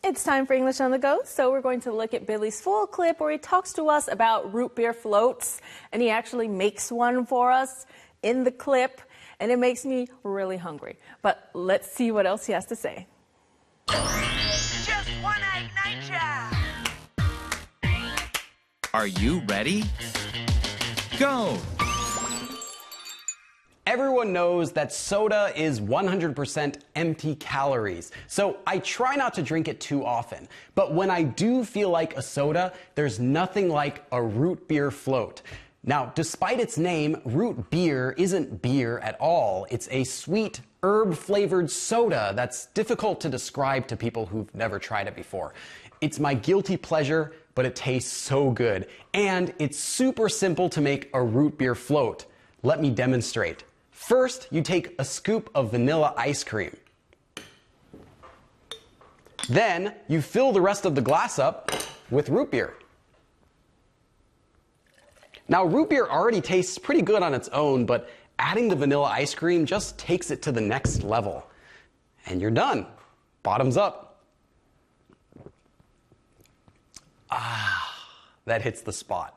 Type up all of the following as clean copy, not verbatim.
It's time for English on the Go, so we're going to look at Billy's full clip where he talks to us about root beer floats, and he actually makes one for us in the clip, and it makes me really hungry. But let's see what else he has to say. Just one egg nature. Are you ready? Go! Everyone knows that soda is 100% empty calories, so I try not to drink it too often. But when I do feel like a soda, there's nothing like a root beer float. Now, despite its name, root beer isn't beer at all. It's a sweet, herb-flavored soda that's difficult to describe to people who've never tried it before. It's my guilty pleasure, but it tastes so good. And it's super simple to make a root beer float. Let me demonstrate. First, you take a scoop of vanilla ice cream. Then, you fill the rest of the glass up with root beer. Now, root beer already tastes pretty good on its own, but adding the vanilla ice cream just takes it to the next level. And you're done. Bottoms up. That hits the spot.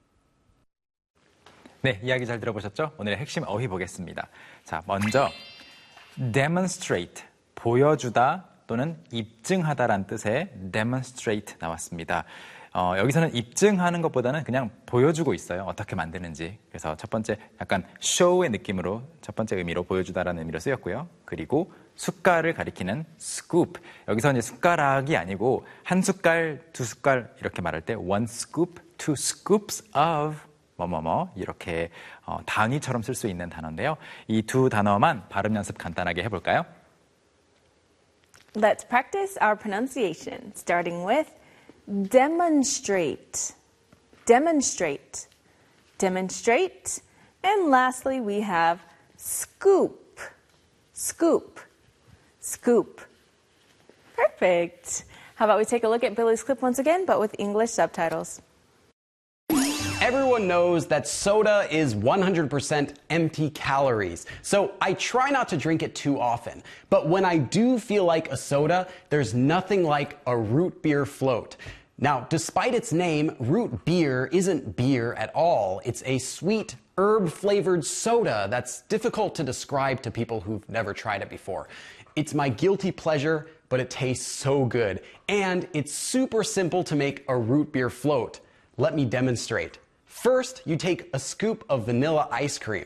네, 이야기 잘 들어보셨죠? 오늘의 핵심 어휘 보겠습니다. 자, 먼저 demonstrate, 보여주다 또는 입증하다란 뜻의 demonstrate 나왔습니다. 여기서는 입증하는 것보다는 그냥 보여주고 있어요. 어떻게 만드는지. 그래서 첫 번째 약간 show의 느낌으로 첫 번째 의미로 보여주다라는 의미로 쓰였고요. 그리고 숟갈을 가리키는 scoop. 여기서 이제 숟가락이 아니고 한 숟갈, 두 숟갈 이렇게 말할 때 one scoop, two scoops of 뭐뭐뭐 이렇게 단위처럼 쓸 수 있는 단어인데요. 이 두 단어만 발음 연습 간단하게 해볼까요? Let's practice our pronunciation, starting with demonstrate, demonstrate, demonstrate, and lastly we have scoop, scoop, scoop. Perfect. How about we take a look at Billy's clip once again, but with English subtitles. Everyone knows that soda is 100% empty calories, so I try not to drink it too often. But when I do feel like a soda, there's nothing like a root beer float. Now, despite its name, root beer isn't beer at all. It's a sweet, herb-flavored soda that's difficult to describe to people who've never tried it before. It's my guilty pleasure, but it tastes so good. And it's super simple to make a root beer float. Let me demonstrate. First, you take a scoop of vanilla ice cream.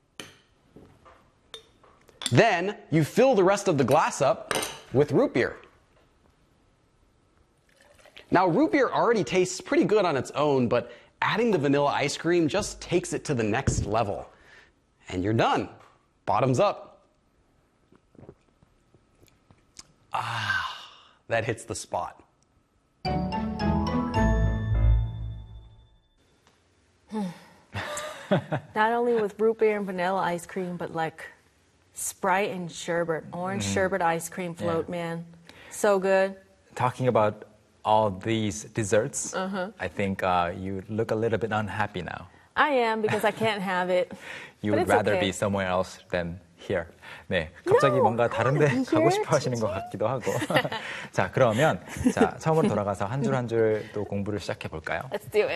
Then, you fill the rest of the glass up with root beer. Now, root beer already tastes pretty good on its own, but adding the vanilla ice cream just takes it to the next level. And you're done. Bottoms up. That hits the spot. Not only with root beer and vanilla ice cream, but like Sprite and sherbet, orange sherbet ice cream float, man. So good. Talking about all these desserts, I think you look a little bit unhappy now. I am because I can't have it. You would rather be somewhere else than here. 네, 갑자기 뭔가 다른 데 가고 싶어 하시는 것 같기도 하고. 자, 그러면 자, 처음으로 돌아가서 한 줄 한 줄 또 공부를 시작해 볼까요? Let's do it.